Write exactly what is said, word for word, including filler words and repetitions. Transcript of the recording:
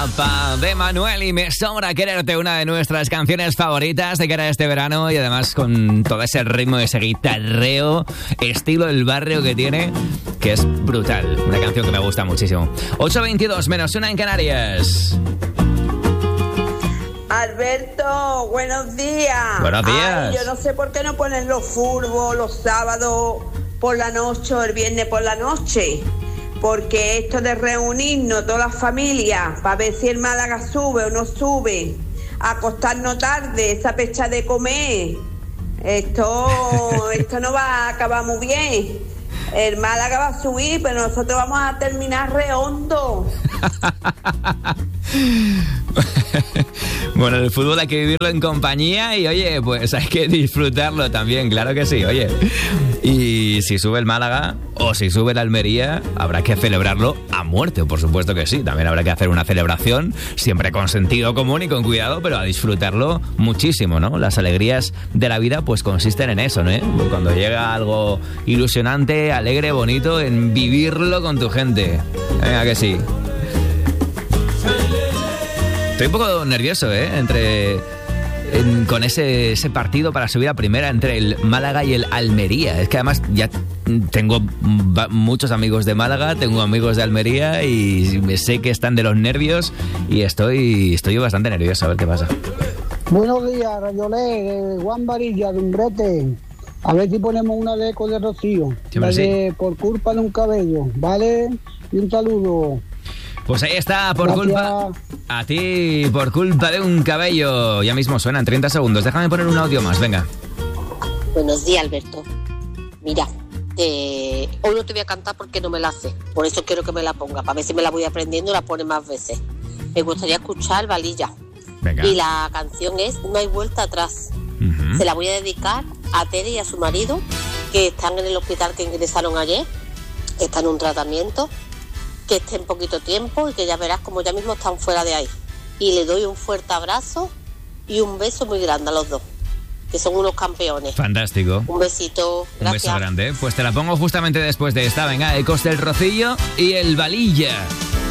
Guapa de Manuel y Me Sobra Quererte, una de nuestras canciones favoritas de cara a este verano, y además con todo ese ritmo, ese guitarreo, estilo del barrio que tiene, que es brutal. Una canción que me gusta muchísimo. ocho veintidós menos una en Canarias. Alberto, buenos días. Buenos días. Ay, yo no sé por qué no ponen los furgos los sábados por la noche o el viernes por la noche. Porque esto de reunirnos todas las familias para ver si el Málaga sube o no sube, acostarnos tarde, esa pecha de comer, esto, esto no va a acabar muy bien. El Málaga va a subir, pero nosotros vamos a terminar rehondo. Bueno, el fútbol hay que vivirlo en compañía y, oye, pues hay que disfrutarlo también, claro que sí, oye. Y si sube el Málaga o si sube el Almería, habrá que celebrarlo a muerte, por supuesto que sí. También habrá que hacer una celebración, siempre con sentido común y con cuidado, pero a disfrutarlo muchísimo, ¿no? Las alegrías de la vida pues consisten en eso, ¿no? Cuando llega algo ilusionante, alegre, bonito, en vivirlo con tu gente. Venga, que sí. Estoy un poco nervioso, ¿eh? Entre, en, con ese, ese partido para subir a primera entre el Málaga y el Almería. Es que además ya tengo muchos amigos de Málaga, tengo amigos de Almería y sé que están de los nervios y estoy, estoy bastante nervioso. A ver qué pasa. Buenos días, Rayolé, de Juan Varilla, de Umbrete. A ver si ponemos una de Eco de Rocío. Sí, la sí. de Por culpa de un cabello, ¿vale? Y un saludo. Pues ahí está, por Gracias. culpa... A ti, por culpa de un cabello. Ya mismo suena en treinta segundos. Déjame poner un audio más, venga. Buenos días, Alberto. Mira, eh, hoy no te voy a cantar porque no me la sé. Por eso quiero que me la ponga, para ver si me la voy aprendiendo y la pone más veces. Me gustaría escuchar Valilla. Venga. Y la canción es No hay vuelta atrás. Uh-huh. Se la voy a dedicar a Tere y a su marido, que están en el hospital, que ingresaron ayer. Están en un tratamiento, que estén poquito tiempo y que ya verás como ya mismo están fuera de ahí. Y le doy un fuerte abrazo y un beso muy grande a los dos, que son unos campeones. Fantástico. Un besito. Un beso grande. Pues te la pongo justamente después de esta. Venga, Ecos del Rocío y el Valilla.